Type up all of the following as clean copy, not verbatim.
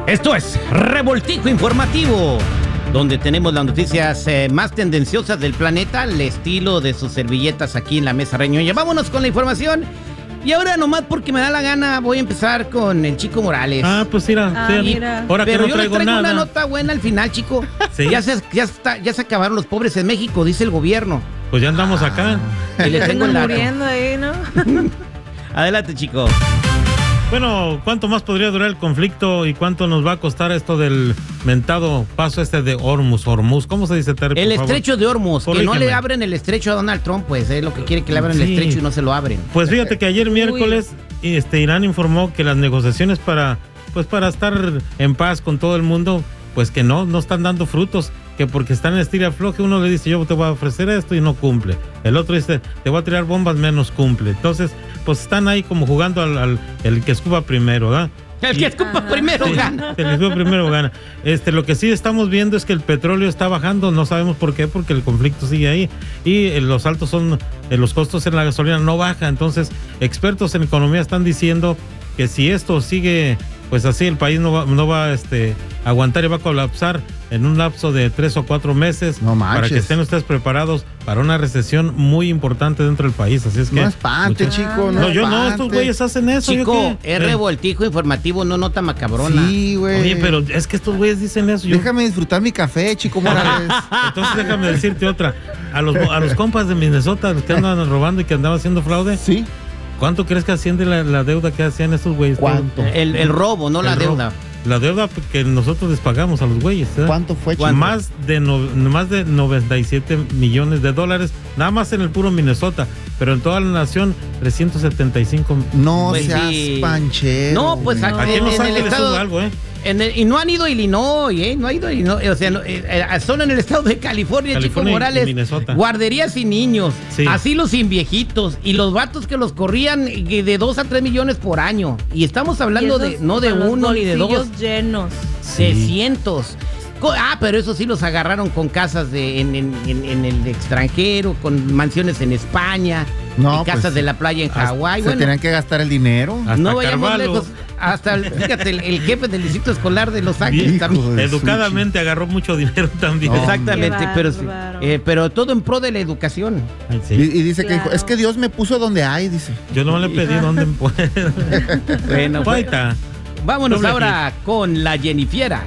Esto es Revoltijo Informativo, donde tenemos las noticias más tendenciosas del planeta al estilo de sus servilletas aquí en la mesa reñoña. Vámonos con la información. Y ahora nomás porque me da la gana voy a empezar con el Chico Morales. Pues mira. Ahora pero que no yo le traigo nada. una nota buena al final, Chico. ¿Sí? Ya se acabaron los pobres en México, dice el gobierno. Pues ya andamos acá. Y les tengo el dato. muriendo ahí, ¿no? Adelante, Chico. Bueno, ¿cuánto más podría durar el conflicto y cuánto nos va a costar esto del mentado paso de Hormuz? ¿Cómo se dice, Terry? El estrecho de Hormuz, que no le Corrígeme. abren el estrecho a Donald Trump, pues es lo que quiere, que le abran el estrecho y no se lo abren. Pues fíjate que ayer miércoles Irán informó que las negociaciones para estar en paz con todo el mundo, pues que no están dando frutos, que porque están en estira afloje, uno le dice yo te voy a ofrecer esto y no cumple, el otro dice te voy a tirar bombas, menos cumple. Entonces pues están ahí como jugando al el que escupa primero, ¿verdad? El que escupa primero gana. El que escupa primero gana. Lo que sí estamos viendo es que el petróleo está bajando, no sabemos por qué, porque el conflicto sigue ahí y los altos son los costos en la gasolina no baja. Entonces expertos en economía están diciendo que si esto sigue pues así, el país no va a aguantar y va a colapsar en un lapso de 3 o 4 meses. No manches. Para que estén ustedes preparados para una recesión muy importante dentro del país. Así es que No espante, chico. no, yo no, estos güeyes hacen eso. Chico, es Revoltijo Informativo, no nota macabrona. Sí, güey. Oye, pero es que estos güeyes dicen eso. Déjame disfrutar mi café, Chico Morales. Entonces déjame decirte otra. A los compas de Minnesota, los que andan robando y que andaban haciendo fraude. Sí. ¿Cuánto crees que asciende la deuda que hacían estos güeyes? ¿Cuánto? El robo, no la deuda. La deuda que nosotros les pagamos a los güeyes. ¿Cuánto fue, Chico? Más de 97 millones de dólares, nada más en el puro Minnesota, pero en toda la nación 375. No Pues seas sí. panchero. No, pues güey. Aquí en Los Ángeles estado- sube algo, y no han ido a Illinois, no ha ido a Illinois, o sea, solo en el estado de California, Chico y Morales, Minnesota. guarderías sin niños, Sí. asilos sin viejitos, y los vatos que los corrían de 2 a 3 millones por año, y estamos hablando de no de con los uno ni de dos, bolsillos llenos. de cientos. Pero eso sí los agarraron con casas en el extranjero, con mansiones en España, No, y casas pues, de la playa en Hawái. Se tenían que gastar el dinero. Hasta no vayamos Carvalho. lejos. Hasta, fíjate, el jefe del distrito escolar de Los Ángeles Hijo también. de Educadamente agarró mucho dinero también. No. Exactamente, Qué pero, bárbaro. pero todo en pro de la educación. Ay, sí. Y dice que dijo, Claro. es que Dios me puso donde hay, dice. Yo no le pedí dónde puede. Bueno, Ahí está. vámonos Doble ahora con la Jennifiera.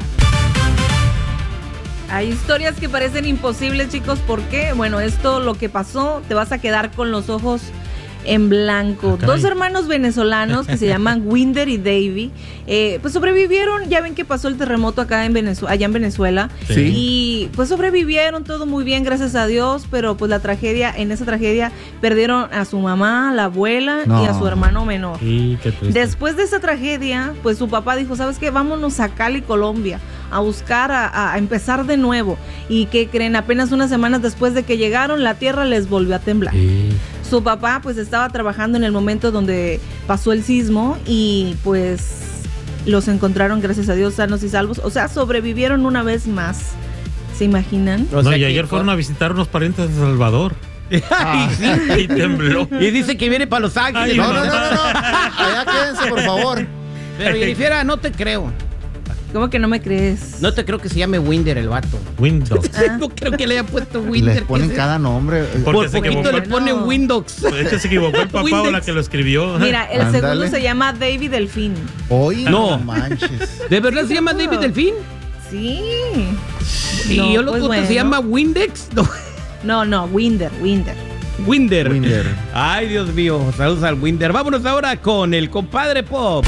Hay historias que parecen imposibles, chicos. ¿Por qué? Bueno, esto lo que pasó, te vas a quedar con los ojos en blanco. caray. Dos hermanos venezolanos que se llaman Winder y Davy, pues sobrevivieron. Ya ven que pasó el terremoto acá en allá en Venezuela. Sí. Y pues sobrevivieron, todo muy bien, gracias a Dios. Pero pues en esa tragedia perdieron a su mamá, a la abuela No. y a su hermano menor. Sí, qué triste. Después de esa tragedia, pues su papá dijo, ¿sabes qué? Vámonos a Cali, Colombia, a buscar, a empezar de nuevo. ¿Y qué creen? Apenas unas semanas después de que llegaron, la tierra les volvió a temblar. Sí. Su papá pues estaba trabajando en el momento donde pasó el sismo y pues los encontraron, gracias a Dios, sanos y salvos. O sea, sobrevivieron una vez más. ¿Se imaginan? O No, sea y que- ayer fueron a visitar unos parientes de Salvador. Ay, sí. Y tembló. Y dice que viene para Los Ángeles. Ay, No. Allá quédense, por favor. Pero Jennifiera, no te creo. ¿Cómo que no me crees? No te creo que se llame Winder el vato. Windows. No creo que le haya puesto Winder. Les ponen ¿qué es cada nombre. Porque Por se poquito equivocó. le pone No. Windows. Este se equivocó el papá o la Windex. que lo escribió. Mira, el Ándale. segundo se llama Davy Delfín. Hoy No. no manches. ¿De verdad se llama David Delfín? Sí. Y No, el otro pues se bueno. llama Windex. No, No, Winder. Winder. Winder. Ay, Dios mío. Saludos al Winder. Vámonos ahora con el compadre Pop.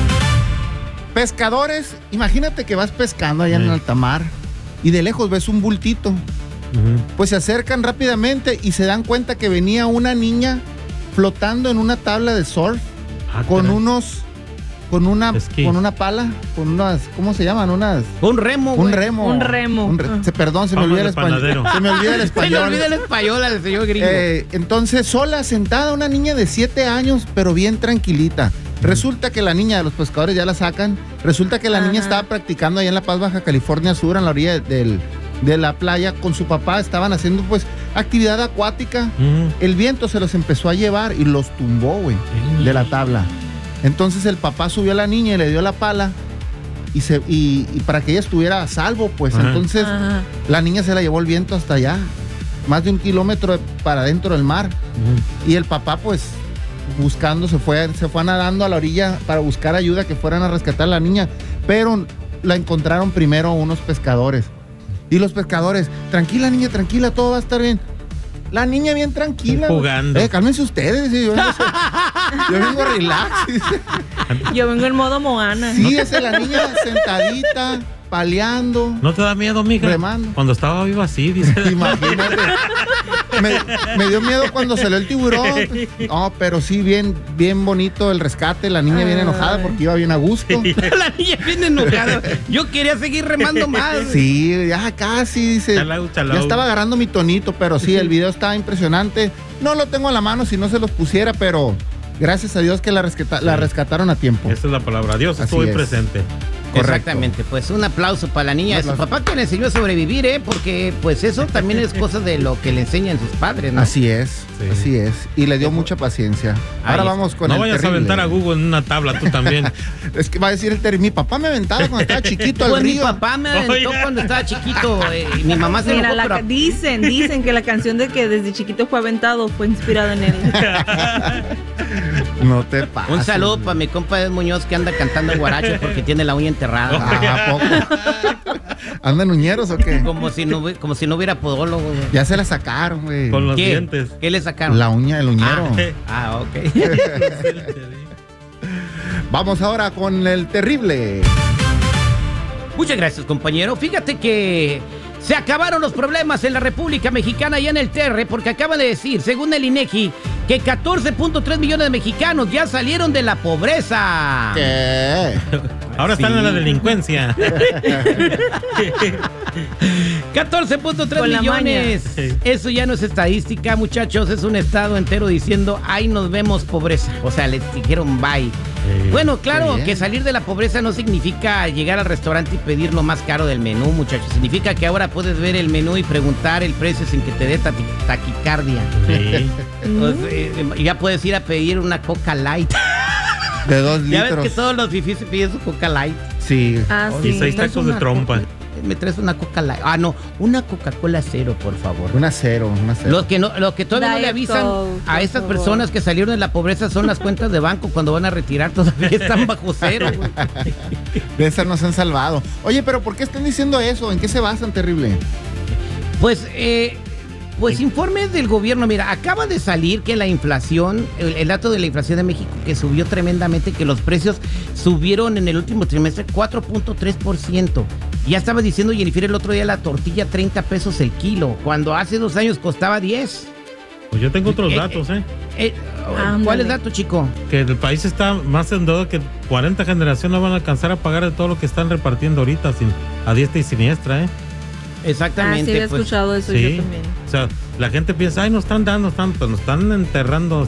Pescadores, imagínate que vas pescando allá en Sí. alta mar y de lejos ves un bultito. Ujú. Pues se acercan rápidamente y se dan cuenta que venía una niña flotando en una tabla de surf Ah, con caray. Esquí. con una pala, con unas, ¿cómo se llaman? Un remo, Un güey. remo. Un remo. Perdón, se me Vamos olvida el de español. panadero. Se me olvida el Se le español. olvida el español al señor gringo. Entonces, sola, sentada, una niña de 7 años, pero bien tranquilita. Resulta que la niña, los pescadores ya la sacan. Resulta que la niña Ajá. estaba practicando allá en La Paz, Baja California Sur, en la orilla de la playa, con su papá. Estaban haciendo, pues, actividad acuática. Ujú. El viento se los empezó a llevar y los tumbó, güey, de la tabla. Entonces el papá subió a la niña y le dio la pala y para que ella estuviera a salvo, pues. Ajá. Entonces, Ajá. la niña se la llevó el viento hasta allá, más de 1 kilómetro para adentro del mar. Y el papá, pues, buscando, se fue nadando a la orilla para buscar ayuda, que fueran a rescatar a la niña. Pero la encontraron primero unos pescadores. Y los pescadores, tranquila niña, tranquila, todo va a estar bien. La niña bien tranquila. Jugando. Cálmense ustedes. Yo vengo relax. Yo vengo en modo Moana. Sí, esa es la niña sentadita, paleando. ¿No te da miedo, mija? Remando. Cuando estaba viva así, dice. Imagínate. Me dio miedo cuando salió el tiburón. No, pero sí, bien bonito el rescate. La niña bien enojada porque iba bien a gusto. La niña viene enojada. Yo quería seguir remando más. Sí, ya casi, dice. Chalau. Ya estaba agarrando mi tonito, pero sí, el video estaba impresionante. No lo tengo a la mano si no se los pusiera, pero gracias a Dios que la rescataron a tiempo. Esa es la palabra. Dios Así estuvo ahí es. presente. Correcto. Exactamente, pues un aplauso para la niña de su aplauso. papá que le enseñó a sobrevivir, porque pues eso también es cosa de lo que le enseñan sus padres, ¿no? Así es, Sí. así es. Y le dio mucha paciencia. Ahora Ahí vamos con No el vayas terrible. a aventar a Google en una tabla, tú también. Es que va a decir el terrible. Mi papá me aventaba cuando estaba chiquito al Pues mi río. papá me aventó Oye. cuando estaba chiquito, y mi mamá se Mira, enojó, pero dicen que la canción de que desde chiquito fue aventado fue inspirada en él. No te pases. un saludo para mi compa Ed Muñoz que anda cantando el guaracho porque tiene la uña enterrada. Ah, ¿a poco? ¿Andan uñeros o qué? Como si no hubiera podólogo. güey. Ya se la sacaron, güey. Con los ¿Qué? dientes. ¿Qué le sacaron? La uña del uñero. Ok. Vamos ahora con el terrible. Muchas gracias, compañero. Fíjate que se acabaron los problemas en la República Mexicana y en el TR, porque acaban de decir, según el INEGI, que 14.3 millones de mexicanos ya salieron de la pobreza. ¿Qué? Ahora están en la delincuencia. 14.3 Con la millones. maña. Eso ya no es estadística, muchachos. Es un estado entero diciendo, ahí nos vemos pobreza. O sea, les dijeron bye. Bueno, claro bien. que salir de la pobreza no significa llegar al restaurante y pedir lo más caro del menú, muchachos. Significa que ahora puedes ver el menú y preguntar el precio sin que te dé taquicardia. Sí. Ya puedes ir a pedir una Coca Light. De 2 Ya ves litros. que todos los fifís se piden su Coca Light. Sí. Ah, Y sí. 6 tacos de Una trompa. Coca- Me traes una Coca Light. Ah, no, una Coca-Cola cero, por favor. Una cero. Los que todavía no le Diet avisan Coke, a por estas favor. personas que salieron de la pobreza son las cuentas de banco cuando van a retirar, todavía están bajo cero. güey. De esas nos han salvado. Oye, pero ¿por qué están diciendo eso? ¿En qué se basan, terrible? Pues informes del gobierno, mira, acaba de salir que la inflación, el dato de la inflación de México que subió tremendamente, que los precios subieron en el último trimestre 4.3%. Ya estaba diciendo Jennifer el otro día la tortilla 30 pesos el kilo, cuando hace 2 años costaba 10. Pues yo tengo otros datos, ¿Cuál Ándale. es el dato, chico? Que el país está más endeudado que 40 generaciones no van a alcanzar a pagar de todo lo que están repartiendo ahorita a diestra y siniestra, Exactamente. Ah, sí, había pues. escuchado eso Sí. yo también. O sea, la gente piensa, ay, nos están dando tanto, nos están enterrando